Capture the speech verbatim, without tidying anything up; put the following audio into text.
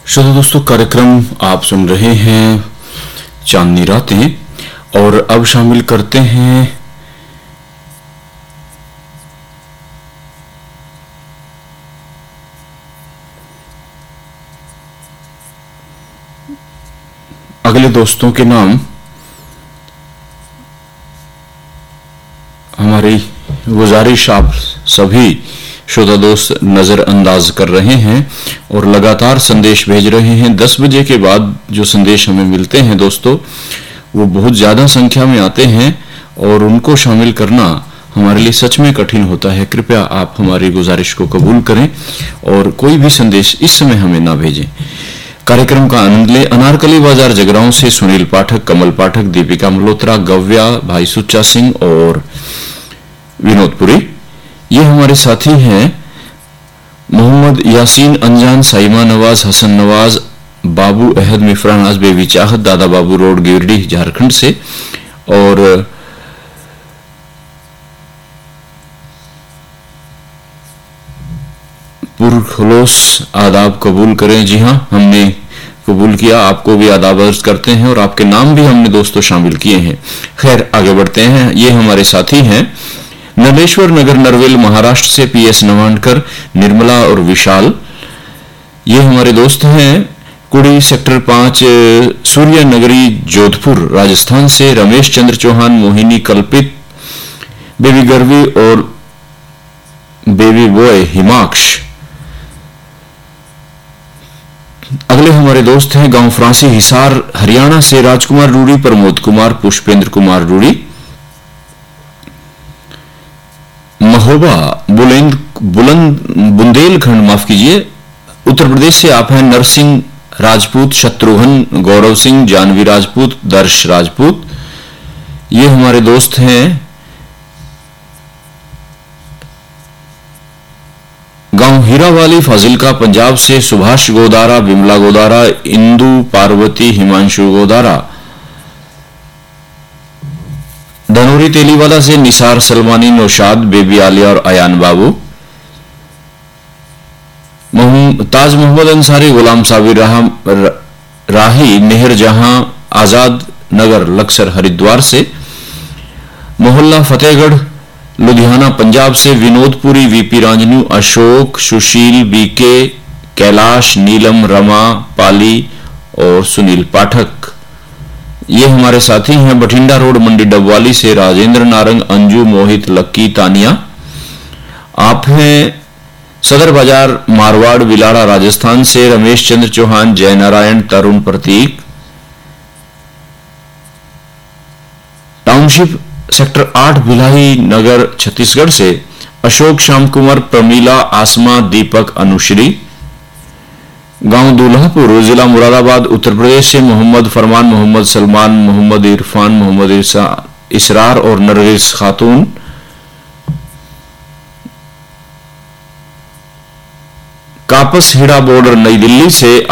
श्रोता दोस्तों, कार्यक्रम आप सुन रहे हैं चांदनी रातें और अब शामिल करते हैं अगले दोस्तों के नाम। हमारी गुजारिश आप सभी श्रोता दोस्त नजरअंदाज कर रहे हैं और लगातार संदेश भेज रहे हैं। दस बजे के बाद जो संदेश हमें मिलते हैं दोस्तों, वो बहुत ज़्यादा संख्या में आते हैं और उनको शामिल करना हमारे लिए सच में कठिन होता है। कृपया आप हमारी गुजारिश को कबूल करें और कोई भी संदेश इस समय हमें ना भेजें। कार्यक्रम का आनंद लें। अनारकली बाजार जगराओं से सुनील पाठक, कमल पाठक, दीपिका मल्होत्रा, गव्या, भाई सुच्चा सिंह और विनोदपुरी, ये हमारे साथी हैं। मोहम्मद यासीन अंजान, साइमा नवाज, हसन नवाज, बाबू अहद, मिफरानाज, बेबी चाहत, दादा बाबू रोड, गिरिडीह, झारखंड से। और पुरखलोस आदाब कबूल करें। जी हाँ, हमने कबूल किया, आपको भी आदाब अर्ज करते हैं और आपके नाम भी हमने दोस्तों शामिल किए हैं। खैर, आगे बढ़ते हैं। ये हमारे साथी हैं नरेश्वर नगर, नरवेल, महाराष्ट्र से पी एस नवानकर, निर्मला और विशाल, ये हमारे दोस्त हैं। कुड़ी सेक्टर पांच, सूर्य नगरी, जोधपुर, राजस्थान से रमेश चंद्र चौहान, मोहिनी, कल्पित, बेबी गर्वी और बेबी बॉय हिमाक्ष। अगले हमारे दोस्त हैं गांव फ्रांसी, हिसार, हरियाणा से राजकुमार रूड़ी, प्रमोद कुमार, पुष्पेंद्र कुमार रूड़ी। महोबा, बुलंद बुलंद बुंदेलखंड, माफ कीजिए, उत्तर प्रदेश से आप हैं। नरसिंह राजपूत, शत्रुघ्न, गौरव सिंह, जानवी राजपूत, दर्श राजपूत, ये हमारे दोस्त हैं। गांव हीरावाली, फाजिलका, पंजाब से सुभाष गोदारा, बिमला गोदारा, इंदु पार्वती, हिमांशु गोदारा। धनोरी तेलीवाला से निसार सलमानी, नौशाद, बेबी आलिया और अयान बाबू। ताज मोहम्मद अंसारी, गुलाम साबिर राही, मेहर जहां, आजाद नगर, लक्सर, हरिद्वार से। मोहल्ला फतेहगढ़, लुधियाना, पंजाब से विनोदपुरी, वीपी रांजनू, अशोक, सुशील, बीके, कैलाश, नीलम, रमा, पाली और सुनील पाठक, ये हमारे साथी हैं। बठिंडा रोड, मंडी डबवाली से राजेंद्र नारंग, अंजू, मोहित, लक्की, तानिया। आप हैं सदर बाजार, मारवाड़, बिलाड़ा, राजस्थान से रमेश चंद्र चौहान, जय नारायण, तरुण प्रतीक। टाउनशिप सेक्टर आठ, भिलाई नगर, छत्तीसगढ़ से अशोक, श्याम कुमार, प्रमीला, आसमा, दीपक, अनुश्री। गांव दूल्हापुर, जिला मुरादाबाद, उत्तर प्रदेश से मोहम्मद फरमान, मोहम्मद सलमान, मोहम्मद इरफान, मोहम्मद इसरार और नरगिस खातून। कापस हिड़ा बॉर्डर, नई दिल्ली से